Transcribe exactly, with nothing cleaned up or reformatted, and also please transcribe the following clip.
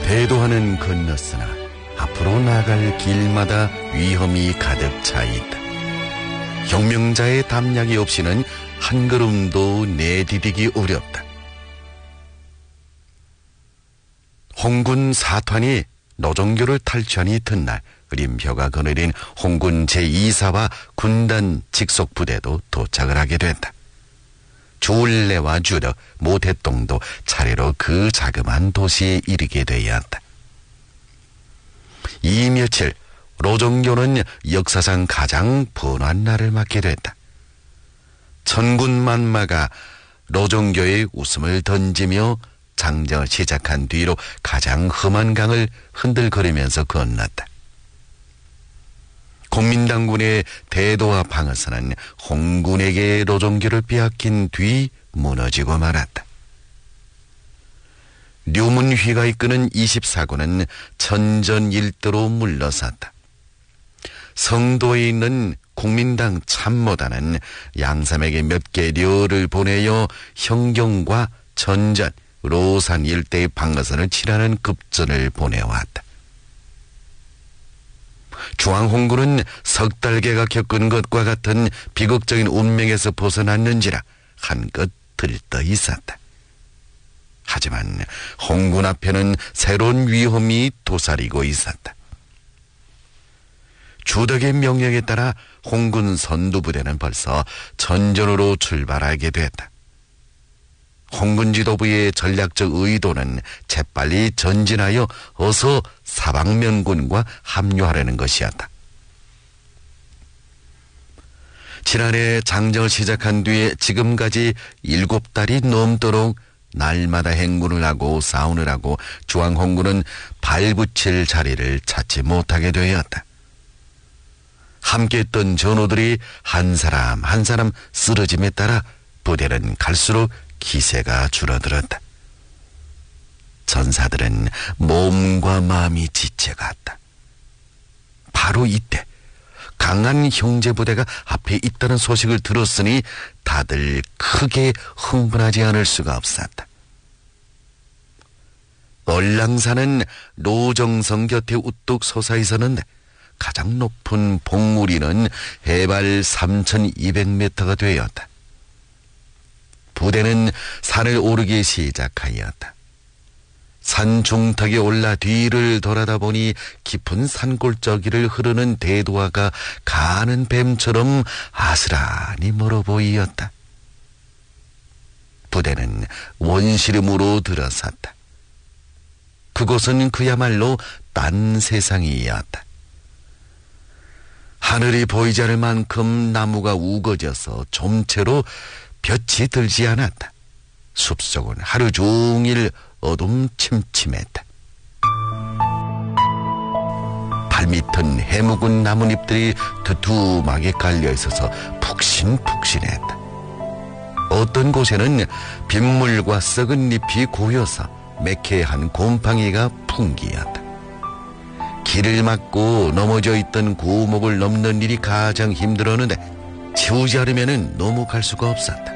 대도하는 건넜으나 앞으로 나갈 길마다 위험이 가득 차 있다. 혁명자의 담력이 없이는 한 걸음도 내디디기 어렵다. 홍군 사탄이 노종교를 탈취한 이튿날 그림표가 거느린 홍군 제이 사와 군단 직속 부대도 도착을 하게 된다. 주울레와 주덕, 모태동도 차례로 그 자그마한 도시에 이르게 되었다. 이 며칠 노종교는 역사상 가장 번화한 날을 맞게 됐다. 천군만마가 노종교의 웃음을 던지며 장정을 시작한 뒤로 가장 험한 강을 흔들거리면서 건넜다. 국민당군의 대도와 방어선은 홍군에게 노종교를 빼앗긴 뒤 무너지고 말았다. 류문휘가 이끄는 이십사 군은 천전일도로 물러섰다. 성도에 있는 국민당 참모단은 양삼에게 몇 개 료를 보내어 현경과 전전, 로산 일대의 방어선을 칠하는 급전을 보내왔다. 중앙홍군은 석 달개가 겪은 것과 같은 비극적인 운명에서 벗어났는지라 한껏 들떠 있었다. 하지만 홍군 앞에는 새로운 위험이 도사리고 있었다. 주덕의 명령에 따라 홍군 선두부대는 벌써 전전으로 출발하게 됐다. 홍군 지도부의 전략적 의도는 재빨리 전진하여 어서 사방면군과 합류하려는 것이었다. 지난해 장정을 시작한 뒤에 지금까지 일곱 달이 넘도록 날마다 행군을 하고 싸움을 하고 중앙홍군은 발붙일 자리를 찾지 못하게 되었다. 함께했던 전우들이 한 사람 한 사람 쓰러짐에 따라 부대는 갈수록 기세가 줄어들었다. 전사들은 몸과 마음이 지쳐갔다. 바로 이때 강한 형제부대가 앞에 있다는 소식을 들었으니 다들 크게 흥분하지 않을 수가 없었다. 얼랑산은 노정성 곁에 우뚝 솟아있었는데 가장 높은 봉우리는 해발 삼천이백 미터가 되었다. 부대는 산을 오르기 시작하였다. 산 중턱에 올라 뒤를 돌아다 보니 깊은 산골짜기를 흐르는 대도화가 가는 뱀처럼 아스라니 멀어 보이었다. 부대는 원시름으로 들어섰다. 그곳은 그야말로 딴 세상이었다. 하늘이 보이지 않을 만큼 나무가 우거져서 좀채로 볕이 들지 않았다. 숲속은 하루 종일 어둠침침했다. 발밑은 해묵은 나뭇잎들이 두툼하게 깔려있어서 푹신푹신했다. 어떤 곳에는 빗물과 썩은 잎이 고여서 매캐한 곰팡이가 풍기었다. 길을 막고 넘어져 있던 고목을 넘는 일이 가장 힘들었는데 치우지 않으면 넘어갈 수가 없었다.